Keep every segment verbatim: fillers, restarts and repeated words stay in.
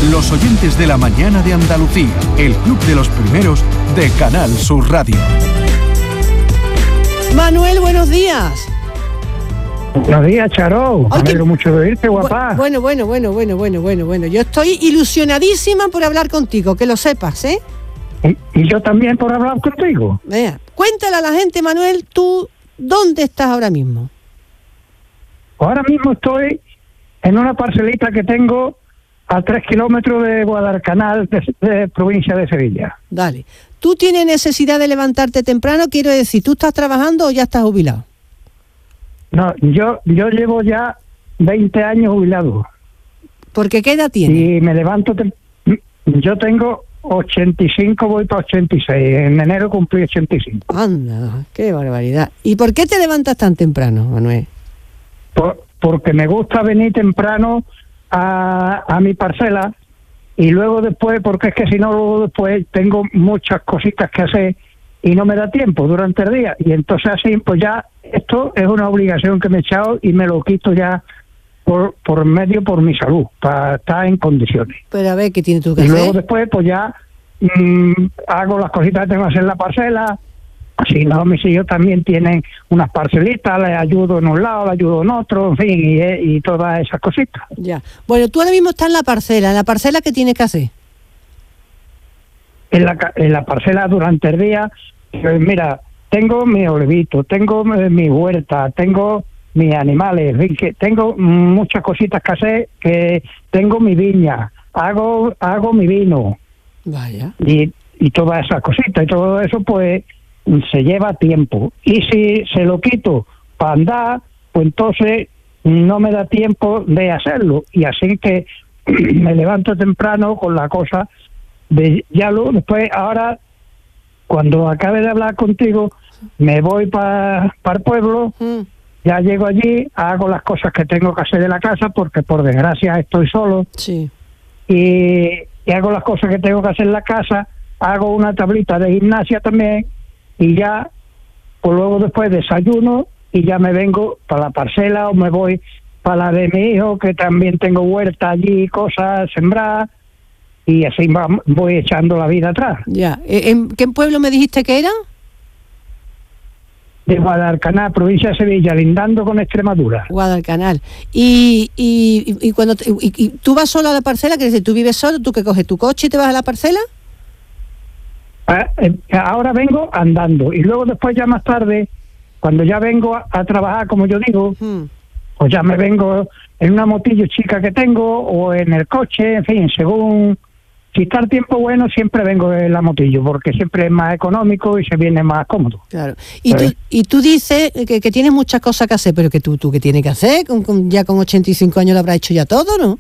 Los oyentes de la mañana de Andalucía, el club de los primeros de Canal Sur Radio. Manuel, buenos días. Buenos días, Charo. Me alegro mucho de oírte, guapa. Bueno, bueno, bueno, bueno, bueno, bueno, bueno. Yo estoy ilusionadísima por hablar contigo, que lo sepas, ¿eh? Y, y yo también por hablar contigo. Vea, cuéntale a la gente, Manuel, tú, ¿dónde estás ahora mismo? Ahora mismo estoy en una parcelita que tengo a tres kilómetros de Guadalcanal, de, de provincia de Sevilla. Dale. ¿Tú tienes necesidad de levantarte temprano? Quiero decir, ¿tú estás trabajando o ya estás jubilado? No, yo yo llevo ya veinte años jubilado. ¿Por qué qué edad tienes? Y me levanto... Tem- yo tengo ochenta y cinco, voy para ochenta y seis. En enero cumplí ochenta y cinco. Anda, qué barbaridad. ¿Y por qué te levantas tan temprano, Manuel? Por, porque me gusta venir temprano a, a mi parcela y luego después, porque es que si no, luego después tengo muchas cositas que hacer y no me da tiempo durante el día. Y entonces así, pues ya, esto es una obligación que me he echado y me lo quito ya por, por medio por mi salud, para estar en condiciones. Pero a ver, ¿qué tienes tú que y hacer? Y luego después, pues ya mmm, hago las cositas que tengo que hacer en la parcela. Si no, mis hijos también tienen unas parcelitas, les ayudo en un lado, les ayudo en otro, en fin, y, y todas esas cositas. Ya. Bueno, tú ahora mismo estás en la parcela. ¿En la parcela qué tienes que hacer? En la, en la parcela durante el día, pues mira, tengo mi olivito, tengo mi huerta, tengo mis animales, en fin, que tengo muchas cositas que hacer, que tengo mi viña, hago hago mi vino. Vaya. Y, y todas esas cositas, y todo eso, pues se lleva tiempo. Y si se lo quito para andar, pues entonces no me da tiempo de hacerlo. Y así que me levanto temprano con la cosa de ya lo después, ahora, cuando acabe de hablar contigo, me voy para pa el pueblo, mm. ya llego allí, hago las cosas que tengo que hacer de la casa, porque por desgracia estoy solo. Sí. Y, y hago las cosas que tengo que hacer en la casa, hago una tablita de gimnasia también, y ya, pues luego después desayuno y ya me vengo para la parcela o me voy para la de mi hijo, que también tengo huerta allí, cosas sembradas, y así voy echando la vida atrás. Ya. ¿En qué pueblo me dijiste que era? De Guadalcanal, provincia de Sevilla, lindando con Extremadura. Guadalcanal. Y y, y cuando te, y, y tú vas solo a la parcela, que decir, tú vives solo, tú que coges tu coche y te vas a la parcela. Ahora vengo andando y luego después ya más tarde, cuando ya vengo a, a trabajar, como yo digo, hmm. pues ya me vengo en una motillo chica que tengo o en el coche, en fin, según si está el tiempo bueno, siempre vengo en la motillo porque siempre es más económico y se viene más cómodo. Claro. Y tú, y tú dices que, que tienes muchas cosas que hacer, pero que tú, tú ¿qué tienes que hacer? Con, con, ya con ochenta y cinco años lo habrás hecho ya todo, ¿no?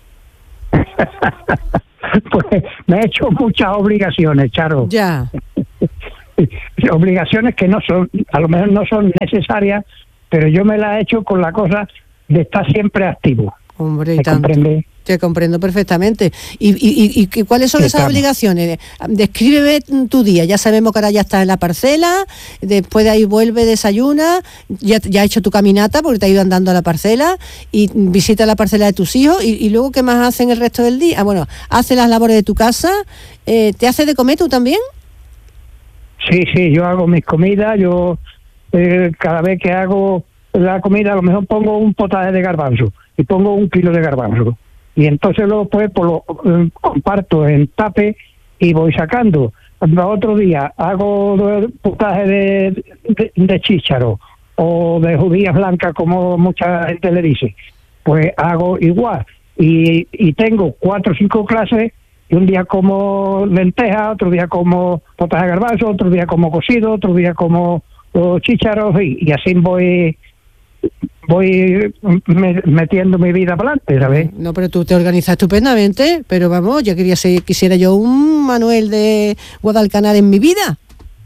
Pues me he hecho muchas obligaciones, Charo. Ya. Obligaciones que no son, a lo mejor no son necesarias, pero yo me las he hecho con la cosa de estar siempre activo. Hombre, y tanto. ¿Comprende? Te comprendo perfectamente. ¿Y, y, y, y cuáles son esas obligaciones? Descríbeme tu día. Ya sabemos que ahora ya estás en la parcela, después de ahí vuelve, desayuna, ya, ya has hecho tu caminata porque te has ido andando a la parcela y visita la parcela de tus hijos y, y luego ¿qué más hacen el resto del día? Ah, bueno, hace las labores de tu casa, eh, ¿te hace de comer tú también? Sí, sí, yo hago mis comidas, yo eh, cada vez que hago la comida a lo mejor pongo un potaje de garbanzo y pongo un kilo de garbanzo. Y entonces luego pues, pues lo eh, comparto en tape y voy sacando. Otro día hago potaje de, de, de chícharo o de judías blancas, como mucha gente le dice. Pues hago igual. Y, y tengo cuatro o cinco clases, y un día como lenteja, otro día como potaje de garbanzo, otro día como cocido, otro día como oh, chícharos, y, y así voy... voy metiendo mi vida para adelante, ¿sabes? No, pero tú te organizas estupendamente, pero vamos, yo quería ser, quisiera yo un Manuel de Guadalcanal en mi vida.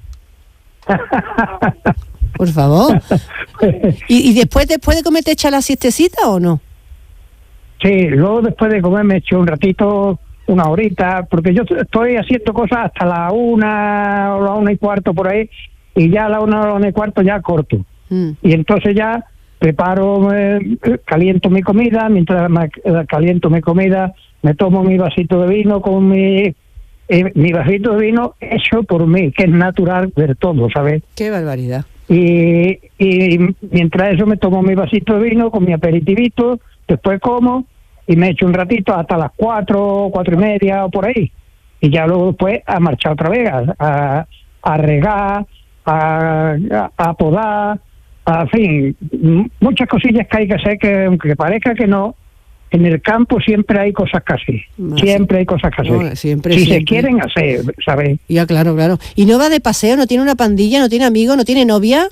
Por favor. ¿Y, y después, después de comer te echa la siestecita o no? Sí, luego después de comer me echo un ratito, una horita, porque yo estoy haciendo cosas hasta la una o la una y cuarto por ahí, y ya a la una o la una y cuarto ya corto. Mm. Y entonces ya preparo, eh, caliento mi comida, mientras me, eh, caliento mi comida, me tomo mi vasito de vino con mi eh, mi vasito de vino hecho por mí, que es natural del todo, ¿sabes? Qué barbaridad. Y, y mientras eso me tomo mi vasito de vino con mi aperitivito, después como y me echo un ratito hasta las cuatro, cuatro y media o por ahí. Y ya luego después a marchar otra vez, a, a regar, a, a, a podar, a, en fin, muchas cosillas que hay que hacer que aunque parezca que no, en el campo siempre hay cosas que hacer, no, siempre hay cosas que hacer, no, siempre, si siempre. se quieren hacer, ¿sabes? Ya, claro, claro. ¿Y no va de paseo, no tiene una pandilla, no tiene amigos, no tiene novia?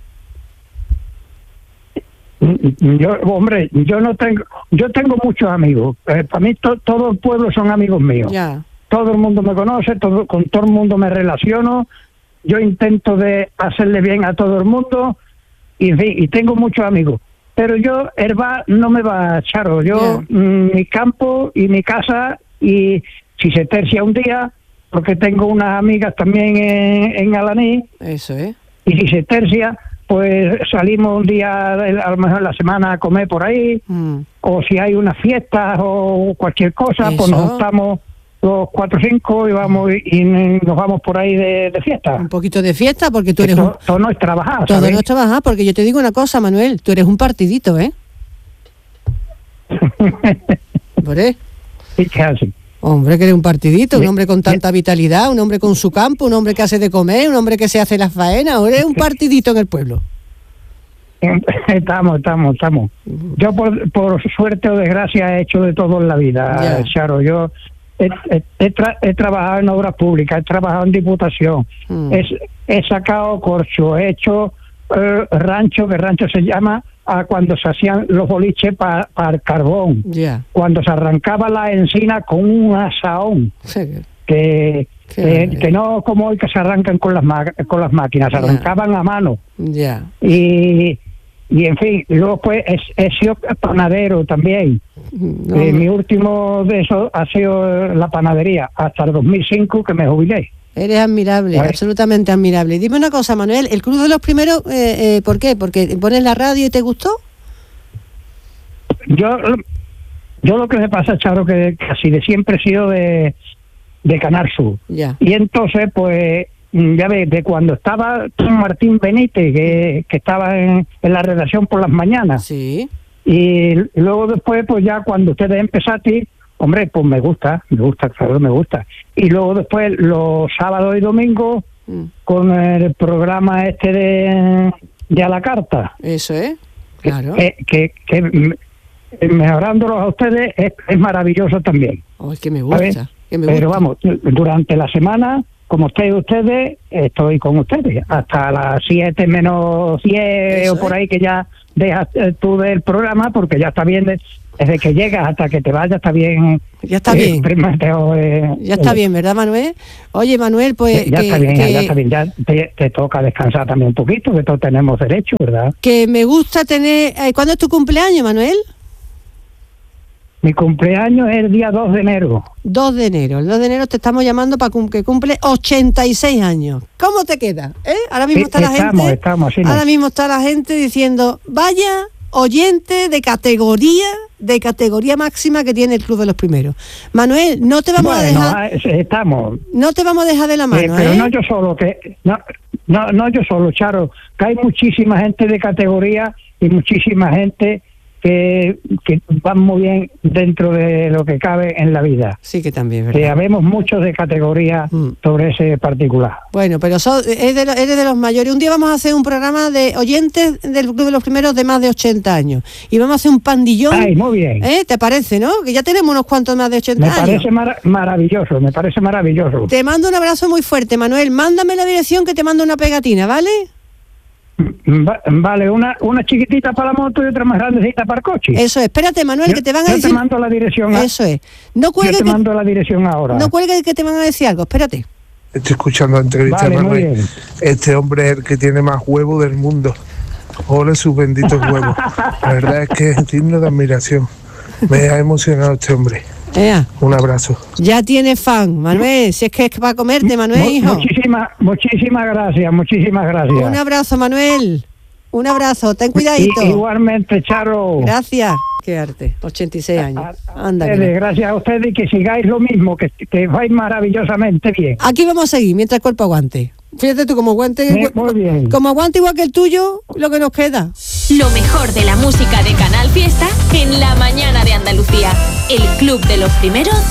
Yo, hombre, yo no tengo, yo tengo muchos amigos, eh, para mí to, todo el pueblo son amigos míos. Ya. Todo el mundo me conoce, todo, con todo el mundo me relaciono, yo intento de hacerle bien a todo el mundo y, en fin, y tengo muchos amigos. Pero yo, el bar no me va, Charo, yo, yeah. mm, mi campo y mi casa, y si se tercia un día, porque tengo unas amigas también en, en Alaní. Eso es. ¿eh? Y si se tercia, pues salimos un día, a lo mejor la semana, a comer por ahí, mm. o si hay una fiesta o cualquier cosa, Eso. pues nos juntamos los cuatro o cinco y vamos y nos vamos por ahí de, de fiesta. Un poquito de fiesta porque tú eres todo, un... todo no es trabajar, Todo ¿sabes? no es trabajar, porque yo te digo una cosa, Manuel, tú eres un partidito, ¿eh? ¿Por qué? Sí, que así. Hombre, que eres un partidito, un hombre con tanta vitalidad, un hombre con su campo, un hombre que hace de comer, un hombre que se hace las faenas, o eres un partidito en el pueblo. Estamos, estamos, estamos. Yo por, por suerte o desgracia he hecho de todo en la vida, yeah. Charo. Yo he, he, he, tra- he trabajado en obras públicas, he trabajado en diputación, mm. he, he sacado corcho, he hecho eh, rancho, que rancho se llama a cuando se hacían los boliches para pa el carbón, yeah. cuando se arrancaba la encina con un asaón, sí. que, que, que no como hoy que se arrancan con las ma- con las máquinas, se arrancaban yeah. a mano. Yeah. Y Y en fin, luego pues he, he sido panadero también. No. Eh, mi último de eso ha sido la panadería, hasta el dos mil cinco que me jubilé. Eres admirable, ¿sabes? Absolutamente admirable. Dime una cosa, Manuel, ¿el Club de los Primeros, eh, eh, por qué? ¿Porque pones la radio y te gustó? Yo yo lo que me pasa, Charo, que casi de siempre he sido de, de Canal Sur. Ya. Y entonces, pues... ya ves, de cuando estaba Martín Benítez, que, que estaba en, en la redacción por las mañanas. Sí. Y luego después, pues ya cuando ustedes empezaste, hombre, pues me gusta, me gusta, claro, me gusta. Y luego después, los sábados y domingos, mm. con el programa este de, de a la carta. Eso es, claro. Que, que, que, que mejorándolos a ustedes es, es maravilloso también. Oh, es que me gusta, que me Pero gusta. vamos, durante la semana... como ustedes, ustedes, estoy con ustedes hasta las siete menos diez o por es. ahí, que ya dejas tú del programa, porque ya está bien, de, desde que llegas hasta que te vayas está bien. Ya está eh, bien. Primero, eh, ya está eh, bien, ¿verdad, Manuel? Oye, Manuel, pues... Ya que, está bien, que, ya está bien, ya te, te toca descansar también un poquito, que todos tenemos derecho, ¿verdad? Que me gusta tener... Eh, ¿Cuándo es tu cumpleaños, Manuel? Mi cumpleaños es el día dos de enero. dos de enero. El dos de enero te estamos llamando para cum- que cumple ochenta y seis años. ¿Cómo te queda? ¿Eh? Ahora mismo Sí, está la estamos, gente... Estamos, sí, ahora no. mismo está la gente diciendo, vaya oyente de categoría, de categoría máxima que tiene el Club de los Primeros. Manuel, no te vamos bueno, a dejar... estamos. No te vamos a dejar de la mano, eh, Pero ¿eh? no yo solo, que... No, no, no yo solo, Charo, que hay muchísima gente de categoría y muchísima gente... Que, que van muy bien dentro de lo que cabe en la vida. Sí, que también, ¿verdad? Que habemos muchos de categoría mm. sobre ese particular. Bueno, pero so, eres, de, eres de los mayores. Un día vamos a hacer un programa de oyentes del Club de los Primeros de más de ochenta años. Y vamos a hacer un pandillón. Ay, muy bien. ¿Eh? ¿Te parece, no? Que ya tenemos unos cuantos más de ochenta me años. Me parece mar- maravilloso, me parece maravilloso. Te mando un abrazo muy fuerte, Manuel. Mándame la dirección que te mando una pegatina, ¿vale? Vale, una una chiquitita para la moto y otra más grandecita para el coche. Eso es. Espérate, Manuel, yo, que te van a yo decir... Yo te mando la dirección. A... Eso es. No cuelgues. Yo te que... mando la dirección ahora. No cuelgues que te van a decir algo. Espérate. Estoy escuchando la entrevista vale, de Manuel. Este hombre es el que tiene más huevos del mundo. Ole sus benditos huevos. La verdad es que es digno de admiración. Me ha emocionado este hombre. Ea. Un abrazo. Ya tienes fan, Manuel. Si es que es para comerte, Manuel, Mu- hijo. Muchísimas, muchísimas gracias, muchísimas gracias. Un abrazo, Manuel. Un abrazo. Ten cuidadito. I- igualmente, Charo. Gracias. Qué arte, ochenta y seis años. A, a Anda. ustedes, Que no. gracias a ustedes y que sigáis lo mismo, que, que vais maravillosamente bien. Aquí vamos a seguir mientras el cuerpo aguante. Fíjate tú, como aguante, Muy, muy bien. como aguante igual que el tuyo, lo que nos queda. Lo mejor de la música de Canal Fiesta en la mañana de Andalucía. El Club de los Primeros